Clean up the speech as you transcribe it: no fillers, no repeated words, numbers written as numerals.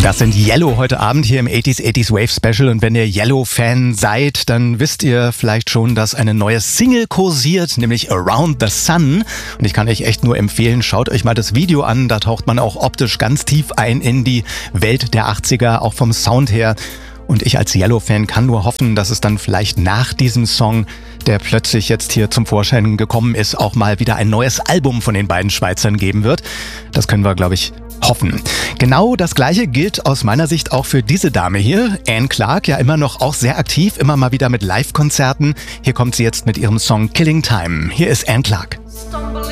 Das sind Yellow heute Abend hier im 80s Wave Special. Und wenn ihr Yellow-Fan seid, dann wisst ihr vielleicht schon, dass eine neue Single kursiert, nämlich Around the Sun. Und ich kann euch echt nur empfehlen, schaut euch mal das Video an. Da taucht man auch optisch ganz tief ein in die Welt der 80er, auch vom Sound her. Und ich als Yellow-Fan kann nur hoffen, dass es dann vielleicht nach diesem Song, der plötzlich jetzt hier zum Vorschein gekommen ist, auch mal wieder ein neues Album von den beiden Schweizern geben wird. Das können wir, glaube ich, hoffen. Genau das Gleiche gilt aus meiner Sicht auch für diese Dame hier, Anne Clark, ja immer noch auch sehr aktiv, immer mal wieder mit Live-Konzerten. Hier kommt sie jetzt mit ihrem Song Killing Time. Hier ist Anne Clark.